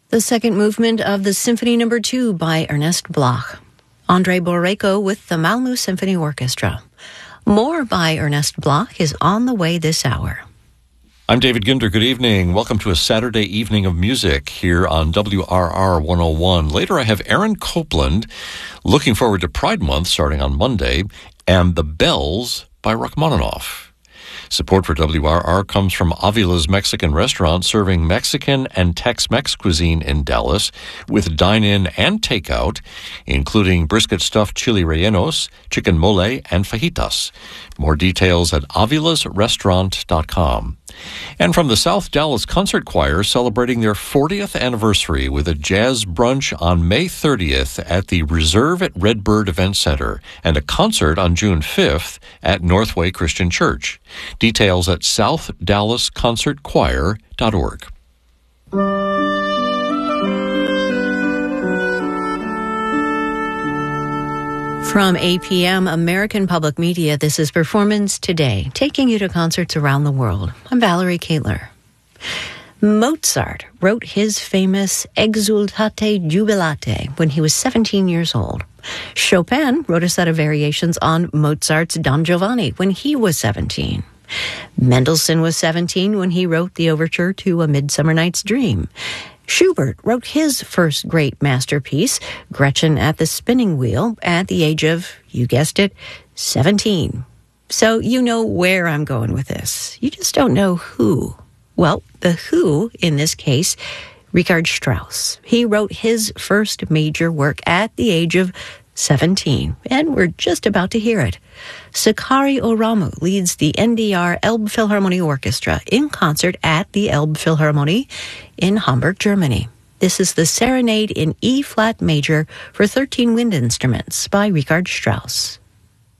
The second movement of the Symphony No. 2 by Ernest Bloch. Andrei Boreyko with the Malmö Symphony Orchestra. More by Ernest Bloch is on the way this hour. I'm David Ginder. Good evening. Welcome to a Saturday evening of music here on WRR 101. Later, I have Aaron Copland. Looking forward to Pride Month starting on Monday, and The Bells by Rachmaninoff. Support for WRR comes from Avila's Mexican Restaurant, serving Mexican and Tex-Mex cuisine in Dallas with dine-in and takeout, including brisket stuffed chili rellenos, chicken mole, and fajitas. More details at avilasrestaurant.com. And from the South Dallas Concert Choir, celebrating their 40th anniversary with a jazz brunch on May 30th at the Reserve at Redbird Event Center and a concert on June 5th at Northway Christian Church. Details at southdallasconcertchoir.org. From APM American Public Media, this is Performance Today, taking you to concerts around the world. I'm Valerie Kaitler. Mozart wrote his famous Exultate Jubilate when he was 17 years old. Chopin wrote a set of variations on Mozart's Don Giovanni when he was 17. Mendelssohn was 17 when he wrote the overture to A Midsummer Night's Dream. Schubert wrote his first great masterpiece, Gretchen at the Spinning Wheel, at the age of, you guessed it, 17. So you know where I'm going with this. You just don't know who. Well, the who, in this case, Richard Strauss. He wrote his first major work at the age of 17, and we're just about to hear it. Sakari Oramu leads the NDR Elbphilharmonie Orchestra in concert at the Elbphilharmonie in Hamburg, Germany. This is the Serenade in E-flat major for 13 wind instruments by Richard Strauss.